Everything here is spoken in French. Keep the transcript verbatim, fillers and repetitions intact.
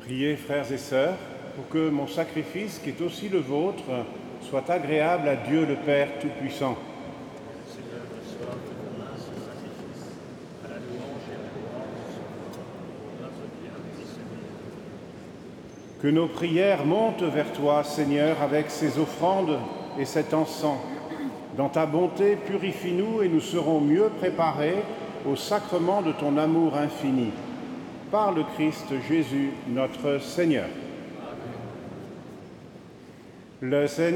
Priez, frères et sœurs, pour que mon sacrifice, qui est aussi le vôtre, soit agréable à Dieu le Père Tout-Puissant. Seigneur, reçois de vos mains ce sacrifice, à la louange et à la gloire de son nom, notre bien et celui. Que nos prières montent vers toi, Seigneur, avec ces offrandes et cet encens. Dans ta bonté, purifie-nous et nous serons mieux préparés au sacrement de ton amour infini. Par le Christ Jésus, notre Seigneur. Amen. Le Seigneur